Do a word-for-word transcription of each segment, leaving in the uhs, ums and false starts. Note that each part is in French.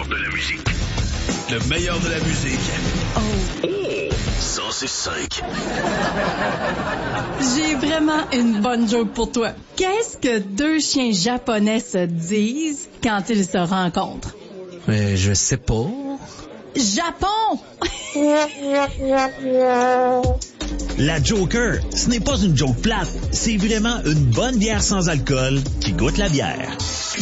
meilleur de la musique. Le meilleur de la musique. Oh! Oh! cent six cinq. J'ai vraiment une bonne joke pour toi. Qu'est-ce que deux chiens japonais se disent quand ils se rencontrent? Euh, je sais pas. Japon! La Joker, ce n'est pas une joke plate, c'est vraiment une bonne bière sans alcool qui goûte la bière.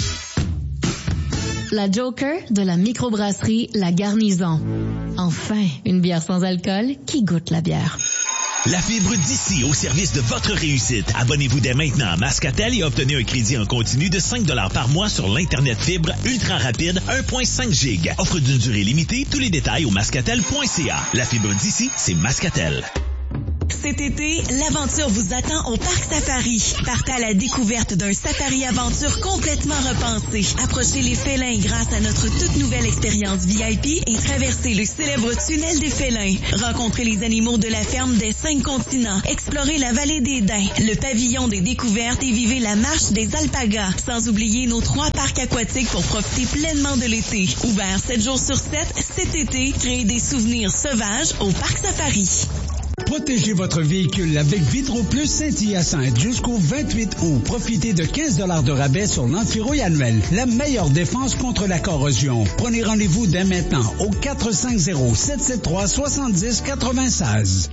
La Joker de la microbrasserie La Garnison. Enfin, une bière sans alcool qui goûte la bière. La fibre d'ici au service de votre réussite. Abonnez-vous dès maintenant à Mascatel et obtenez un crédit en continu de cinq dollars par mois sur l'Internet fibre ultra rapide un virgule cinq giga. Offre d'une durée limitée. Tous les détails au mascatel point c a. La fibre d'ici, c'est Mascatel. Cet été, l'aventure vous attend au Parc Safari. Partez à la découverte d'un safari aventure complètement repensé. Approchez les félins grâce à notre toute nouvelle expérience V I P et traversez le célèbre tunnel des félins. Rencontrez les animaux de la ferme des cinq continents. Explorez la vallée des Daims, le pavillon des découvertes et vivez la marche des alpagas. Sans oublier nos trois parcs aquatiques pour profiter pleinement de l'été. Ouvert sept jours sur sept, cet été, créez des souvenirs sauvages au Parc Safari. Protégez votre véhicule avec Vitro Plus Saint-Hyacinthe jusqu'au vingt-huit août. Profitez de quinze dollars de rabais sur l'antirouille annuel. La meilleure défense contre la corrosion. Prenez rendez-vous dès maintenant au quatre cinq zéro, sept sept trois, six zéro huit six.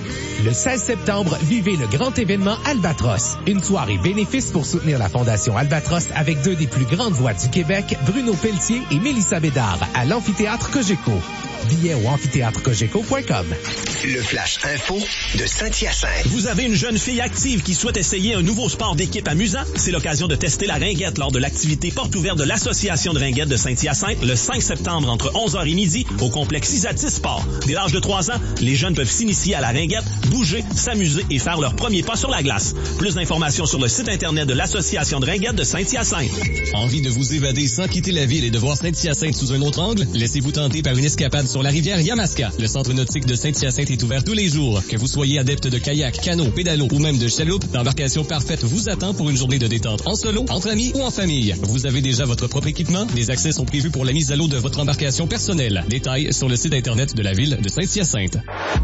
Le seize septembre, vivez le grand événement Albatros. Une soirée bénéfice pour soutenir la Fondation Albatros avec deux des plus grandes voix du Québec, Bruno Pelletier et Mélissa Bédard, à l'amphithéâtre Cogeco. Billets au amphithéâtre cogeco point com. Le Flash Info de Saint-Hyacinthe. Vous avez une jeune fille active qui souhaite essayer un nouveau sport d'équipe amusant? C'est l'occasion de tester la ringuette lors de l'activité porte ouverte de l'Association de ringuette de Saint-Hyacinthe le cinq septembre entre onze heures et midi au complexe Isatis Sport. Dès l'âge de trois ans, les jeunes peuvent s'initier à la ringuette, bouger, s'amuser et faire leur premier pas sur la glace. Plus d'informations sur le site internet de l'Association de ringuette de Saint-Hyacinthe. Envie de vous évader sans quitter la ville et de voir Saint-Hyacinthe sous un autre angle? Laissez-vous tenter par une escapade sur la rivière Yamaska. Le centre nautique de Saint-Hyacinthe est ouvert tous les jours. Que vous soyez adepte de kayak, canot, pédalo ou même de chaloupe, l'embarcation parfaite vous attend pour une journée de détente en solo, entre amis ou en famille. Vous avez déjà votre propre équipement? Des accès sont prévus pour la mise à l'eau de votre embarcation personnelle. Détails sur le site internet de la ville de Saint-Hyacinthe.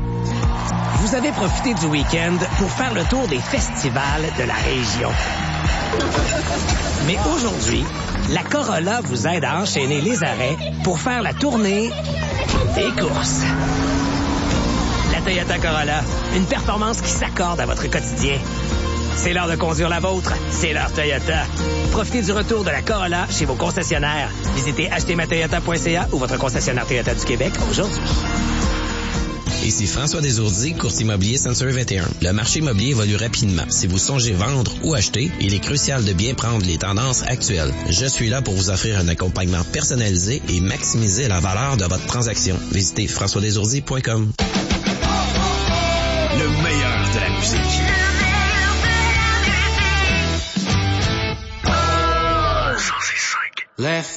Vous avez profité du week-end pour faire le tour des festivals de la région. Mais aujourd'hui, la Corolla vous aide à enchaîner les arrêts pour faire la tournée des courses. La Toyota Corolla, une performance qui s'accorde à votre quotidien. C'est l'heure de conduire la vôtre, c'est l'heure Toyota. Profitez du retour de la Corolla chez vos concessionnaires. Visitez acheter ma toyota point c a ou votre concessionnaire Toyota du Québec aujourd'hui. Ici François Desourdis, courtier immobilier Century vingt et un. Le marché immobilier évolue rapidement. Si vous songez vendre ou acheter, il est crucial de bien prendre les tendances actuelles. Je suis là pour vous offrir un accompagnement personnalisé et maximiser la valeur de votre transaction. Visitez françois desourdis point com. Le meilleur de la musique. Left